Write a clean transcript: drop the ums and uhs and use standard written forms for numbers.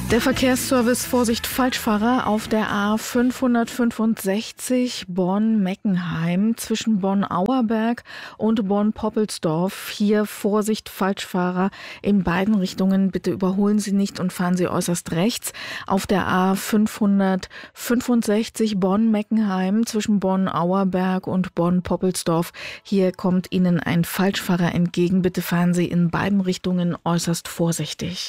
Der Verkehrsservice Vorsicht Falschfahrer auf der A 565 Bonn-Meckenheim zwischen Bonn-Auerberg und Bonn-Poppelsdorf. Hier Vorsicht Falschfahrer in beiden Richtungen. Bitte überholen Sie nicht und fahren Sie äußerst rechts. Auf der A 565 Bonn-Meckenheim zwischen Bonn-Auerberg und Bonn-Poppelsdorf. Hier kommt Ihnen ein Falschfahrer entgegen. Bitte fahren Sie in beiden Richtungen äußerst vorsichtig.